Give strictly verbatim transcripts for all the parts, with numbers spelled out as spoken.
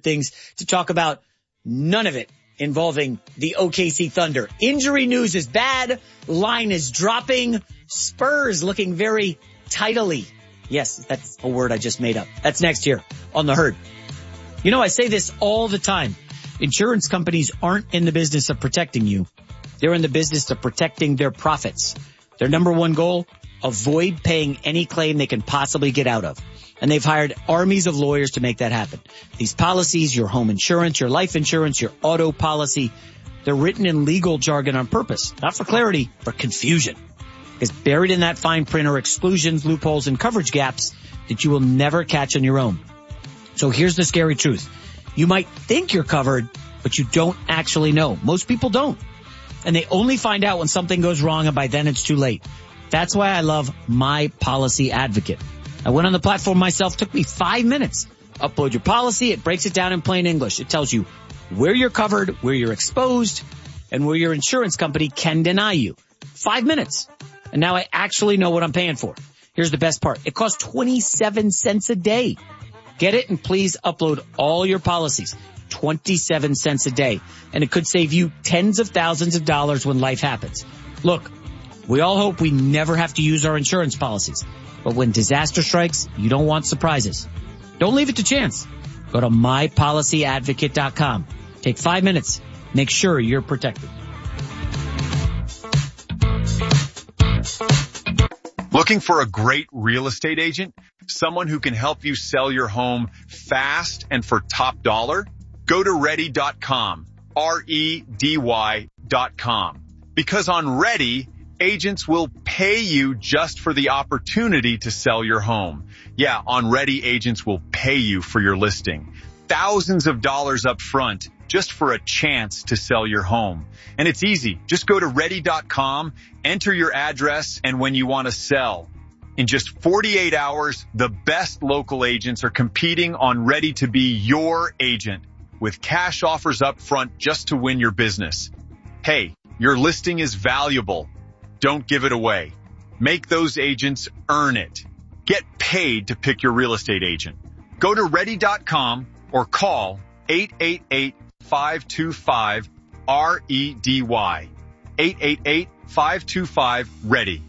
good things to talk about. None of it involving the O K C Thunder. Injury news is bad. Line is dropping. Spurs looking very tidily. Yes, that's a word I just made up. That's next here on The Herd. You know, I say this all the time. Insurance companies aren't in the business of protecting you. They're in the business of protecting their profits. Their number one goal, avoid paying any claim they can possibly get out of. And they've hired armies of lawyers to make that happen. These policies, your home insurance, your life insurance, your auto policy, they're written in legal jargon on purpose. Not for clarity, for confusion. Because buried in that fine print are exclusions, loopholes, and coverage gaps that you will never catch on your own. So here's the scary truth. You might think you're covered, but you don't actually know. Most people don't. And they only find out when something goes wrong, and by then it's too late. That's why I love My Policy Advocate. I went on the platform myself. Took me five minutes. Upload your policy. It breaks it down in plain English. It tells you where you're covered, where you're exposed, and where your insurance company can deny you. Five minutes. And now I actually know what I'm paying for. Here's the best part. It costs twenty-seven cents a day. Get it and please upload all your policies. twenty-seven cents a day. And it could save you tens of thousands of dollars when life happens. Look, we all hope we never have to use our insurance policies. But when disaster strikes, you don't want surprises. Don't leave it to chance. Go to my policy advocate dot com. Take five minutes. Make sure you're protected. Looking for a great real estate agent? Someone who can help you sell your home fast and for top dollar? Go to ready dot com. R E D Y dot com. Because on Ready, agents will pay you just for the opportunity to sell your home. Yeah, on Ready, agents will pay you for your listing. Thousands of dollars up front just for a chance to sell your home. And it's easy. Just go to ready dot com, enter your address, and when you want to sell. In just forty-eight hours, the best local agents are competing on Ready to be your agent with cash offers up front just to win your business. Hey, your listing is valuable. Don't give it away. Make those agents earn it. Get paid to pick your real estate agent. Go to ready dot com or call eight eight eight, five two five, R E D Y. eight eight eight, five two five, READY.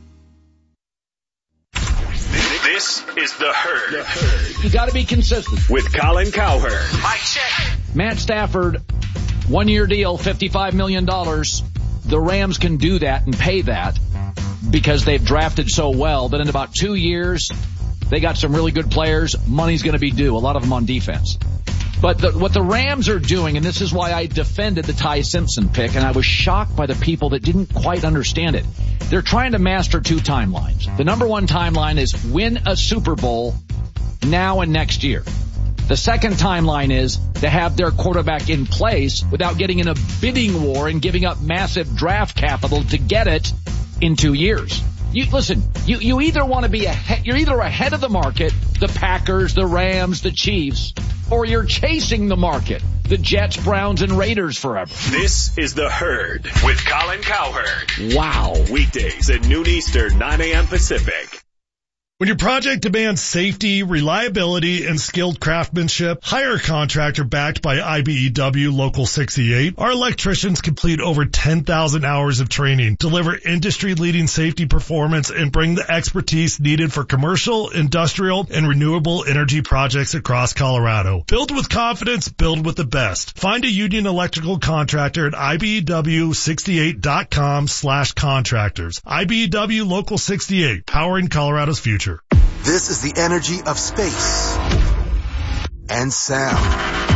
This is The Herd. The Herd. You got to be consistent. With Colin Cowherd. Mic check. Matt Stafford, one-year deal, fifty-five million dollars. The Rams can do that and pay that because they've drafted so well that in about two years, they got some really good players. Money's going to be due, a lot of them on defense. But the, what the Rams are doing, and this is why I defended the Ty Simpson pick, and I was shocked by the people that didn't quite understand it. They're trying to master two timelines. The number one timeline is win a Super Bowl now and next year. The second timeline is to have their quarterback in place without getting in a bidding war and giving up massive draft capital to get it in two years. You listen, you, you either want to be ahead, you're either ahead of the market, the Packers, the Rams, the Chiefs, or you're chasing the market, the Jets, Browns, and Raiders forever. This is The Herd with Colin Cowherd. Wow. Weekdays at noon Eastern, nine a.m. Pacific. When your project demands safety, reliability, and skilled craftsmanship, hire a contractor backed by I B E W Local sixty-eight. Our electricians complete over ten thousand hours of training, deliver industry-leading safety performance, and bring the expertise needed for commercial, industrial, and renewable energy projects across Colorado. Build with confidence, build with the best. Find a union electrical contractor at I B E W sixty-eight dot com slash contractors. I B E W Local sixty-eight, powering Colorado's future. This is the energy of space and sound.